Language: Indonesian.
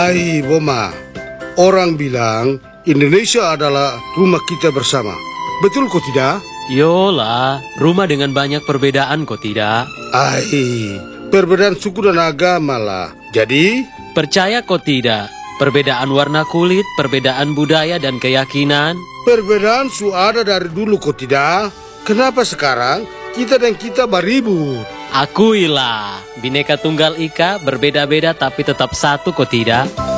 Hai Boma, orang bilang Indonesia adalah rumah kita bersama. Betul kok tidak? Yolah, rumah dengan banyak perbedaan kok tidak? Hai, perbedaan suku dan agama lah. Jadi, Percaya kok tidak? Perbedaan warna kulit, perbedaan budaya dan keyakinan. perbedaan su ada dari dulu kok tidak? Kenapa sekarang kita dan kita beribut? Akuilah, Bhinneka Tunggal Ika berbeda-beda tapi tetap satu kok tidak?